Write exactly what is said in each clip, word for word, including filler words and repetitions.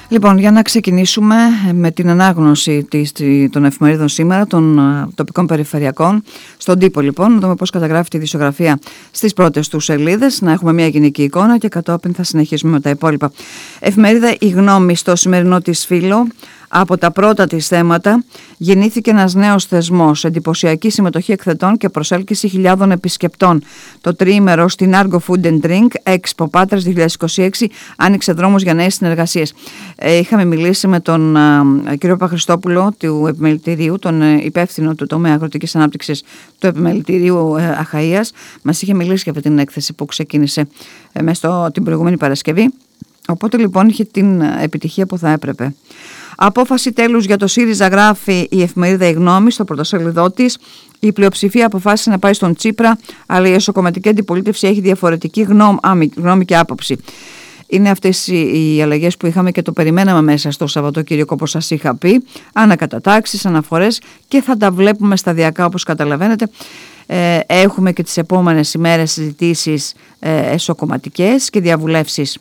Λοιπόν, για να ξεκινήσουμε με την ανάγνωση της, των εφημερίδων σήμερα, των uh, τοπικών περιφερειακών. Στον τύπο, λοιπόν, να δούμε πώς καταγράφει τη ειδησιογραφία στις πρώτες του σελίδες, να έχουμε μια γενική εικόνα και κατόπιν θα συνεχίσουμε με τα υπόλοιπα. Εφημερίδα Η Γνώμη, στο σημερινό της φύλλο. Από τα πρώτα της θέματα γεννήθηκε ένας νέος θεσμός, εντυπωσιακή συμμετοχή εκθετών και προσέλκυση χιλιάδων επισκεπτών. Το τριήμερο στην Argo Food and Drink Expo Πάτρας δύο χιλιάδες είκοσι έξι άνοιξε δρόμους για νέες συνεργασίες. Ε, είχαμε μιλήσει με τον α, κύριο Παπαχριστόπουλο του Επιμελητηρίου, τον ε, υπεύθυνο του τομέα αγροτικής ανάπτυξης του Επιμελητηρίου ε, Αχαΐας. Μας είχε μιλήσει για αυτή την έκθεση που ξεκίνησε ε, μέσα στο, την προηγούμενη Παρασκευή. Οπότε λοιπόν είχε την επιτυχία που θα έπρεπε. Απόφαση τέλους για το ΣΥΡΙΖΑ, γράφει η εφημερίδα Η Γνώμη στο πρωτοσέλιδό της. Η πλειοψηφία αποφάσισε να πάει στον Τσίπρα, αλλά η εσωκομματική αντιπολίτευση έχει διαφορετική γνώμη, γνώμη και άποψη. Είναι αυτές οι αλλαγές που είχαμε και το περιμέναμε μέσα στο Σαββατοκύριακο, όπως σας είχα πει. Ανακατατάξεις, αναφορές και θα τα βλέπουμε σταδιακά, όπως καταλαβαίνετε. Ε, έχουμε και τις επόμενες ημέρες συζητήσεις ε, εσωκομματικές και διαβουλεύσεις.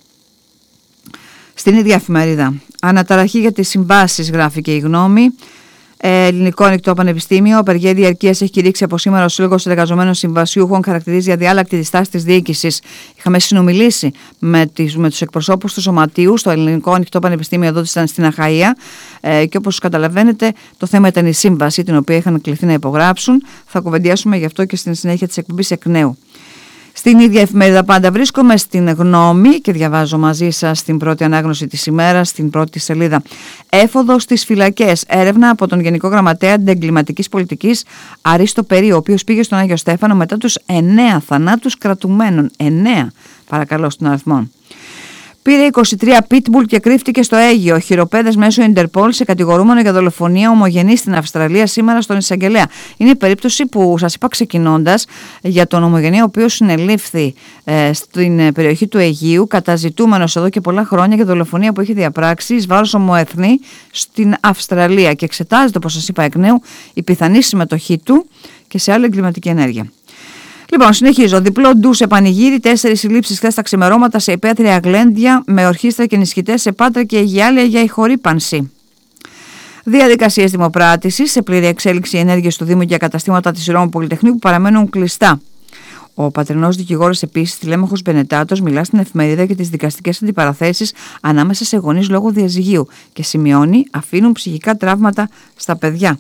Στην ίδια εφημερίδα, αναταραχή για τις συμβάσεις, γράφει και Η Γνώμη. Ε, Ελληνικό Ανοιχτό Πανεπιστήμιο, απεργία διαρκείας έχει κηρύξει από σήμερα ο Σύλλογος Εργαζομένων Συμβασιούχων, χαρακτηρίζει αδιάλακτη τη στάση της διοίκησης. Είχαμε συνομιλήσει με, τις, με τους εκπροσώπους του Σωματείου στο Ελληνικό Ανοιχτό Πανεπιστήμιο, εδώ ήταν στην Αχαΐα. Ε, και όπως καταλαβαίνετε, το θέμα ήταν η σύμβαση, την οποία είχαν κληθεί να υπογράψουν. Θα κουβεντιάσουμε γι' αυτό και στην συνέχεια της εκπομπής εκ νέου. Στην ίδια εφημερίδα πάντα βρίσκομαι, στην Γνώμη, και διαβάζω μαζί σας την πρώτη ανάγνωση της ημέρας, στην πρώτη σελίδα. Έφοδο στις φυλακές. Έρευνα από τον Γενικό Γραμματέα Αντιεγκληματικής Πολιτικής Αρίστο Περί, ο οποίος πήγε στον Άγιο Στέφανο μετά τους εννέα θανάτους κρατουμένων. εννέα, παρακαλώ, στον αριθμό. Πήρε είκοσι τρία πίτμπουλ και κρύφτηκε στο Αίγυο. Χειροπέδες μέσω Ιντερπόλ σε κατηγορούμενο για δολοφονία ομογενή στην Αυστραλία σήμερα στον εισαγγελέα. Είναι η περίπτωση που σας είπα ξεκινώντας για τον ομογενή, ο οποίος συνελήφθη ε, στην περιοχή του Αιγείου, καταζητούμενος εδώ και πολλά χρόνια για δολοφονία που είχε διαπράξει εις βάρος ομοεθνή στην Αυστραλία. Και εξετάζεται, όπως σας είπα εκ νέου, η πιθανή συμμετοχή του και σε άλλη εγκληματική ενέργεια. Λοιπόν, συνεχίζω. Διπλό ντου σε πανηγύρι, τέσσερις συλλήψεις χθες τα ξημερώματα σε υπαίθρια Γλέντια με ορχήστρα και νησχυτές σε Πάτρα και Αιγιάλια για ηχορύπανση. Διαδικασίες δημοπράτησης, σε πλήρη εξέλιξη ενέργειες του Δήμου για καταστήματα της Ρώμου Πολυτεχνείου που παραμένουν κλειστά. Ο πατρινός δικηγόρος, επίσης τηλέμαχος Μπενετάτος, μιλά στην εφημερίδα για τις δικαστικές αντιπαραθέσεις ανάμεσα σε γονείς λόγω διαζυγίου και σημειώνει αφήνουν ψυχικά τραύματα στα παιδιά.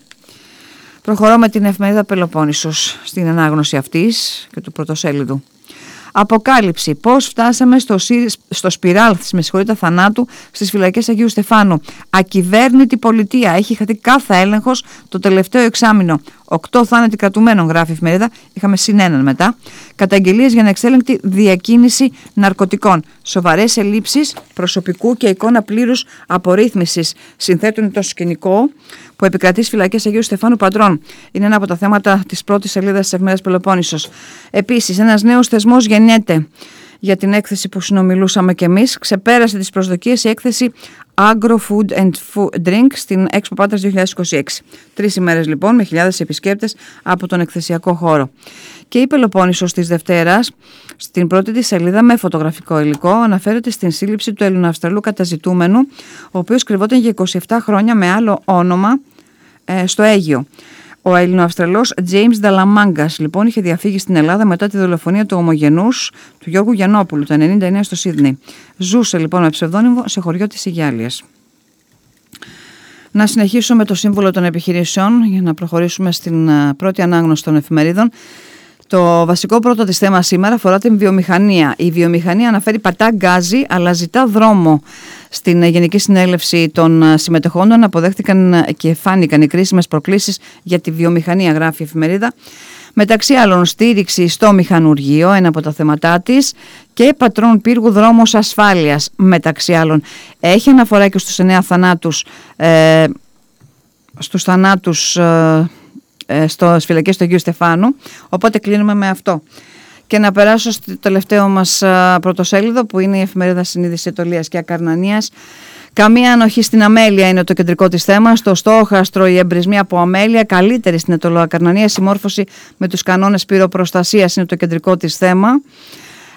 Προχωρώ με την εφημερίδα Πελοπόννησος στην ανάγνωση αυτής και του πρωτοσέλιδου. Αποκάλυψη. Πώς φτάσαμε στο, στο σπιράλ με συγχωρείτε θανάτου στις φυλακές Αγίου Στεφάνου. Ακυβέρνητη πολιτεία. Έχει χαθεί κάθε έλεγχος το τελευταίο εξάμηνο. Οκτώ θάνατοι κρατουμένων, γράφει η εφημερίδα. Είχαμε συν έναν μετά. Καταγγελίες για ανεξέλεγκτη διακίνηση ναρκωτικών. Σοβαρές ελλείψεις προσωπικού και εικόνα πλήρους απορρίθμισης συνθέτουν το σκηνικό που επικρατεί στις φυλακές Αγίου Στεφάνου Πατρών. Είναι ένα από τα θέματα της πρώτης σελίδας της εφημερίδας Πελοπόννησος. Επίσης, ένας νέος θεσμός γεννιέται. Για την έκθεση που συνομιλούσαμε κι εμείς, ξεπέρασε τις προσδοκίες η έκθεση Agro Food and Drink στην Expo Πάτρας δύο χιλιάδες είκοσι έξι. Τρεις ημέρες λοιπόν με χιλιάδες επισκέπτες από τον εκθεσιακό χώρο. Και η Πελοπόννησος της Δευτέρας, στην πρώτη της σελίδα με φωτογραφικό υλικό, αναφέρεται στην σύλληψη του Ελληνοαυστραλού καταζητούμενου, ο οποίος κρυβόταν για είκοσι επτά χρόνια με άλλο όνομα ε, στο Αίγυο. Ο Ελληνοαυστραλός James Dalamangas λοιπόν είχε διαφύγει στην Ελλάδα μετά τη δολοφονία του ομογενούς του Γιώργου Γιαννόπουλου το ενενήντα εννέα στο Σίδνεϊ. Ζούσε λοιπόν με ψευδόνυμο σε χωριό της Αιγιάλιας. Να συνεχίσω με το σύμβολο των επιχειρήσεων για να προχωρήσουμε στην πρώτη ανάγνωση των εφημερίδων. Το βασικό πρώτο της θέμα σήμερα αφορά την βιομηχανία. Η βιομηχανία αναφέρει πατά γκάζι, αλλά ζητά δρόμο. Στην Γενική Συνέλευση των συμμετεχόντων αποδέχτηκαν και φάνηκαν οι κρίσιμες προκλήσεις για τη βιομηχανία, γράφει η εφημερίδα. Μεταξύ άλλων, στήριξη στο μηχανουργείο, ένα από τα θέματά της, και πατρών πύργου δρόμος ασφάλειας, μεταξύ άλλων. Έχει αναφορά και στους εννέα θανάτους, ε, στους θανάτους ε, στο φυλακές του Αγίου Στεφάνου, οπότε κλείνουμε με αυτό. Και να περάσω στο τελευταίο μας πρωτοσέλιδο, που είναι η εφημερίδα Συνείδηση Αιτωλίας και Ακαρνανίας. Καμία ανοχή στην αμέλεια είναι το κεντρικό της θέμα. Στο στόχαστρο οι εμπρισμοί από αμέλεια, καλύτερη στην Αιτωλοακαρνανία, συμμόρφωση με τους κανόνες πυροπροστασίας είναι το κεντρικό της θέμα.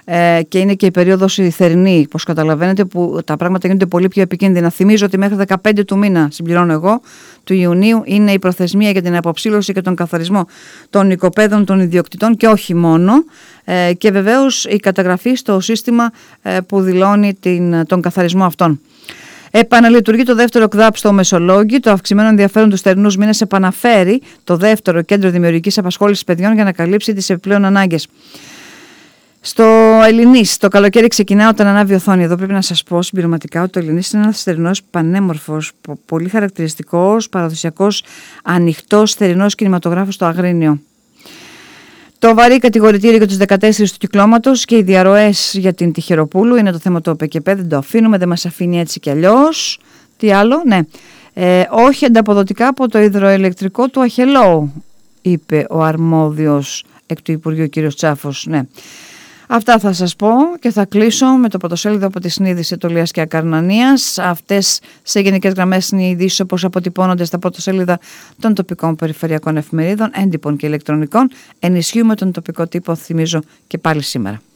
ε, και είναι και η περίοδος η θερινή, όπως καταλαβαίνετε, που τα πράγματα γίνονται πολύ πιο επικίνδυνα. Θυμίζω ότι μέχρι δεκαπέντε του μήνα, συμπληρώνω εγώ, του Ιουνίου, είναι η προθεσμία για την αποψήλωση και τον καθαρισμό των οικοπαίδων των ιδιοκτητών και όχι μόνο. Ε, και βεβαίως η καταγραφή στο σύστημα ε, που δηλώνει την, τον καθαρισμό αυτών. Επαναλειτουργεί το δεύτερο ΚΔΑΠ στο Μεσολόγγι. Το αυξημένο ενδιαφέρον του θερινούς μήνες επαναφέρει το δεύτερο κέντρο δημιουργικής απασχόλησης παιδιών για να καλύψει τις επιπλέον ανάγκες. Στο Ελληνής, το καλοκαίρι ξεκινά όταν ανάβει η οθόνη. Εδώ πρέπει να σας πω συμπληρωματικά ότι το Ελληνής είναι ένας θερινός πανέμορφος, πολύ χαρακτηριστικός, παραδοσιακός, ανοιχτός θερινός κινηματογράφος στο Αγρίνιο. Το βαρύ κατηγορητήριο για τους δεκατέσσερις του κυκλώματος και οι διαρροές για την Τυχεροπούλου είναι το θέμα του ΟΠΕΚΕΠΕ. Δεν το αφήνουμε, δεν μας αφήνει έτσι κι αλλιώς. Τι άλλο, ναι. Ε, όχι ανταποδοτικά από το υδροελεκτρικό του Αχελώου, είπε ο αρμόδιος εκ του Υπουργείου κ. Τσάφος. Ναι. Αυτά θα σας πω και θα κλείσω με το πρωτοσέλιδο από τη Συνείδηση Ετωλείας και Ακαρνανίας. Αυτές σε γενικές γραμμές είναι οι ειδήσεις όπως αποτυπώνονται στα πρωτοσέλιδα των τοπικών περιφερειακών εφημερίδων, έντυπων και ηλεκτρονικών. Ενισχύουμε τον τοπικό τύπο, θυμίζω και πάλι σήμερα.